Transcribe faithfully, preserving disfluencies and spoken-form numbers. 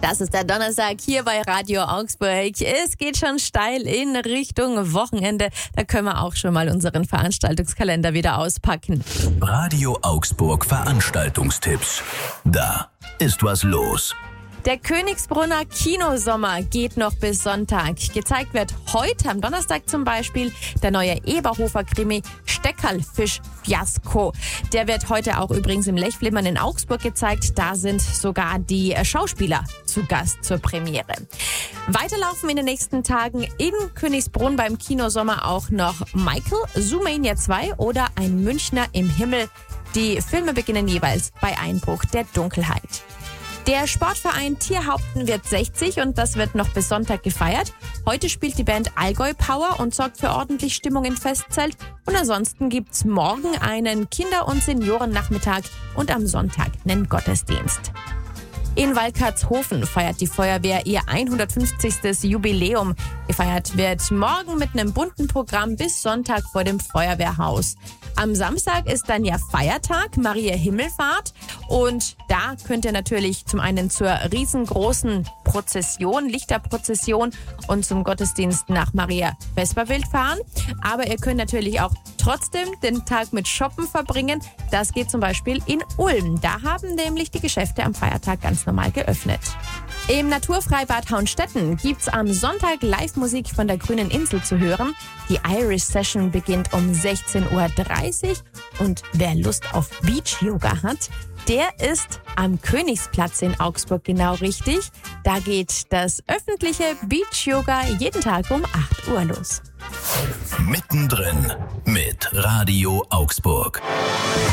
Das ist der Donnerstag hier bei Radio Augsburg. Es geht schon steil in Richtung Wochenende. Da können wir auch schon mal unseren Veranstaltungskalender wieder auspacken. Radio Augsburg Veranstaltungstipps. Da ist was los. Der Königsbrunner Kinosommer geht noch bis Sonntag. Gezeigt wird heute am Donnerstag zum Beispiel der neue Eberhofer-Krimi Steckerlfisch-Fiasko. Der wird heute auch übrigens im Lechflimmern in Augsburg gezeigt. Da sind sogar die Schauspieler zu Gast zur Premiere. Weiterlaufen in den nächsten Tagen in Königsbrunn beim Kinosommer auch noch Michael, Zoomania zwei oder Ein Münchner im Himmel. Die Filme beginnen jeweils bei Einbruch der Dunkelheit. Der Sportverein Tierhaupten wird sechzig und das wird noch bis Sonntag gefeiert. Heute spielt die Band Allgäu Power und sorgt für ordentlich Stimmung im Festzelt. Und ansonsten gibt's morgen einen Kinder- und Seniorennachmittag und am Sonntag einen Gottesdienst. In Waldkartshofen feiert die Feuerwehr ihr hundertfünfzigstes Jubiläum. Gefeiert wird morgen mit einem bunten Programm bis Sonntag vor dem Feuerwehrhaus. Am Samstag ist dann ja Feiertag, Maria Himmelfahrt. Und da könnt ihr natürlich zum einen zur riesengroßen Prozession, Lichterprozession und zum Gottesdienst nach Maria Vesperwild fahren. Aber ihr könnt natürlich auch trotzdem den Tag mit Shoppen verbringen. Das geht zum Beispiel in Ulm. Da haben nämlich die Geschäfte am Feiertag ganz normal geöffnet. Im Naturfreibad Hauenstetten gibt's am Sonntag Live-Musik von der Grünen Insel zu hören. Die Irish Session beginnt um sechzehn Uhr dreißig und wer Lust auf Beach-Yoga hat, der ist am Königsplatz in Augsburg genau richtig. Da geht das öffentliche Beach-Yoga jeden Tag um acht Uhr los. Mittendrin mit Radio Augsburg.